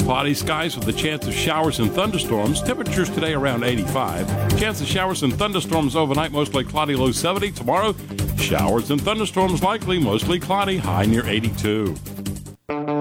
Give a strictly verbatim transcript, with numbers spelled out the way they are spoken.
Cloudy skies with a chance of showers and thunderstorms. Temperatures today around eighty-five. Chance of showers and thunderstorms overnight, mostly cloudy, low seventy. Tomorrow, showers and thunderstorms likely, mostly cloudy, high near eighty-two.